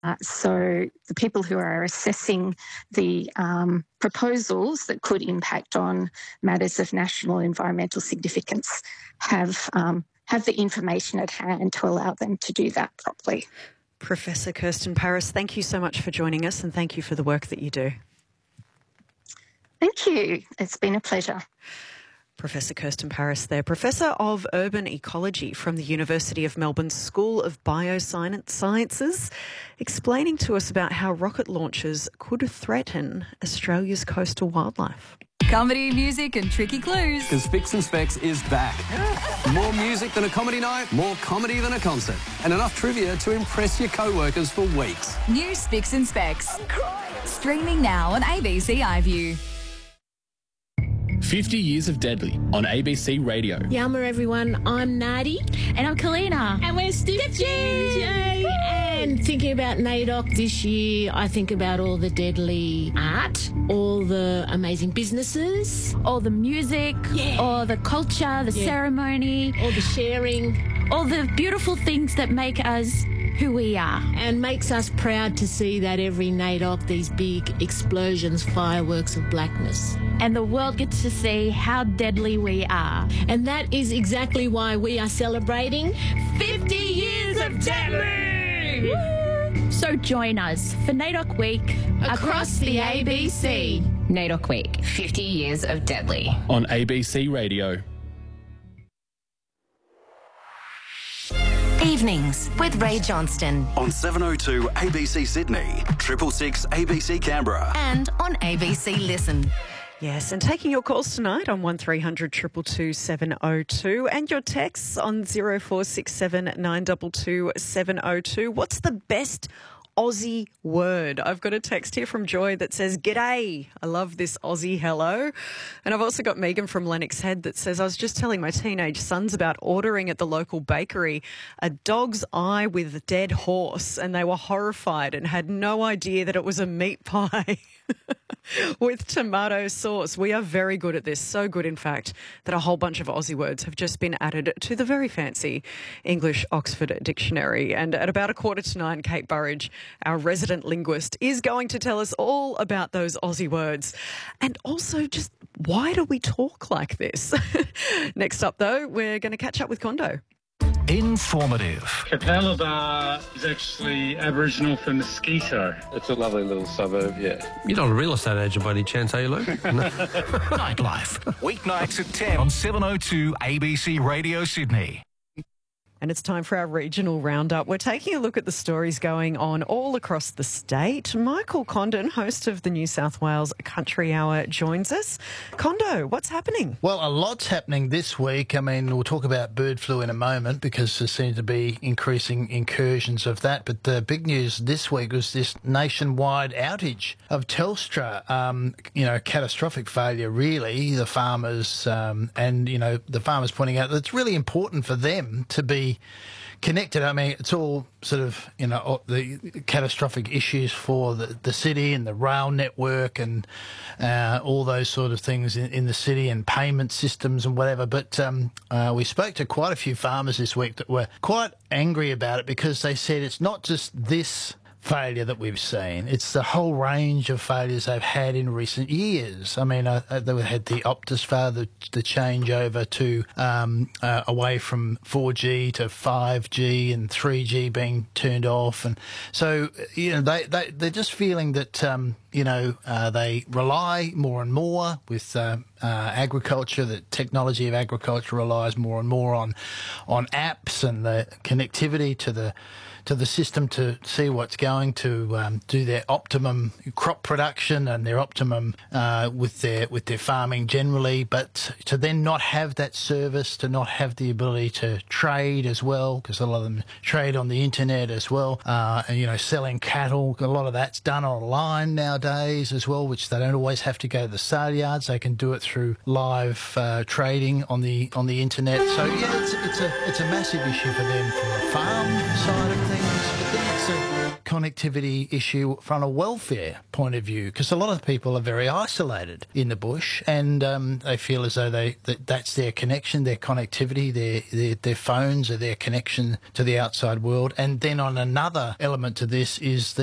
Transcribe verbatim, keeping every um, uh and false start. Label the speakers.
Speaker 1: Uh, so the people who are assessing the um, proposals that could impact on matters of national environmental significance have um, have the information at hand to allow them to do that properly.
Speaker 2: Professor Kirsten Parris, thank you so much for joining us, and thank you for the work that you do.
Speaker 1: Thank you. It's been a pleasure.
Speaker 2: Professor Kirsten Parris there, Professor of Urban Ecology from the University of Melbourne's School of Biosciences, explaining to us about how rocket launches could threaten Australia's coastal wildlife.
Speaker 3: Comedy, music and tricky clues.
Speaker 4: Because Spicks and Specs is back. More music than a comedy night, more comedy than a concert, and enough trivia to impress your co-workers for weeks.
Speaker 3: New Spicks and Specs. I'm crying. Streaming now on A B C iView.
Speaker 5: fifty years of Deadly on A B C Radio.
Speaker 6: Yama everyone, I'm Nadi.
Speaker 7: And I'm Kalina.
Speaker 6: And we're Stitch J. And thinking about NAIDOC this year, I think about all the deadly art, all the amazing businesses,
Speaker 7: all the music,
Speaker 6: yeah.
Speaker 7: all the culture, the yeah. ceremony,
Speaker 6: all the sharing,
Speaker 7: all the beautiful things that make us who we are.
Speaker 6: And makes us proud to see that every NAIDOC, these big explosions, fireworks of blackness.
Speaker 7: And the world gets to see how deadly we are.
Speaker 6: And that is exactly why we are celebrating fifty years of Deadly!
Speaker 7: Woo! So join us for NAIDOC Week
Speaker 6: across, across the A B C.
Speaker 8: NAIDOC Week, fifty years of Deadly.
Speaker 5: On A B C Radio.
Speaker 9: Evenings with Ray Johnston.
Speaker 10: On seven oh two A B C Sydney, triple six A B C Canberra.
Speaker 9: And on A B C Listen.
Speaker 2: Yes, and taking your calls tonight on one three hundred two two two seven oh two and your texts on zero four six seven nine two two seven oh two. What's the best Aussie word? I've got a text here from Joy that says, "G'day." I love this Aussie hello. And I've also got Megan from Lennox Head that says, "I was just telling my teenage sons about ordering at the local bakery a dog's eye with a dead horse, and they were horrified and had no idea that it was a meat pie." With tomato sauce. We are very good at this. So good, in fact, that a whole bunch of Aussie words have just been added to the very fancy English Oxford Dictionary. And at about a quarter to nine, Kate Burridge, our resident linguist, is going to tell us all about those Aussie words. And also just why do we talk like this? Next up, though, we're going to catch up with Kondo.
Speaker 11: Informative.
Speaker 12: Capella Bar is actually Aboriginal for mosquito.
Speaker 13: It's a lovely little suburb, yeah.
Speaker 14: You're not a real estate agent by any chance, are you, Luke? No.
Speaker 11: Nightlife. Weeknights at ten on seven oh two A B C Radio Sydney.
Speaker 2: And it's time for our regional roundup. We're taking a look at the stories going on all across the state. Michael Condon, host of the New South Wales Country Hour, joins us. Condo, what's happening?
Speaker 15: Well, a lot's happening this week. I mean, we'll talk about bird flu in a moment because there seem to be increasing incursions of that. But the big news this week was this nationwide outage of Telstra. Um, you know, catastrophic failure, really. The farmers um, and, you know, the farmers pointing out that it's really important for them to be connected. I mean, it's all sort of, you know, the catastrophic issues for the, the city and the rail network and uh, all those sort of things in, in the city and payment systems and whatever. But um, uh, we spoke to quite a few farmers this week that were quite angry about it because they said it's not just this failure that we've seen. It's the whole range of failures they've had in recent years. I mean, uh, they had the Optus failure, the, the change over to um, uh, away from four G to five G and three G being turned off. And so, you know, they, they, they're just feeling that, um, you know, uh, they rely more and more with uh, uh, agriculture, the technology of agriculture relies more and more on, on apps and the connectivity to the to the system to see what's going to um, do their optimum crop production and their optimum uh, with their with their farming generally, but to then not have that service, to not have the ability to trade as well, because a lot of them trade on the internet as well, uh, and you know, selling cattle, a lot of that's done online nowadays as well, which they don't always have to go to the sale yards. They can do it through live uh, trading on the on the internet. So yeah, it's it's a it's a massive issue for them from the farm side of things. But then it's a connectivity issue from a welfare point of view? Because a lot of people are very isolated in the bush, and um, they feel as though they that that's their connection, their connectivity, their, their their phones are their connection to the outside world. And then on another element to this is the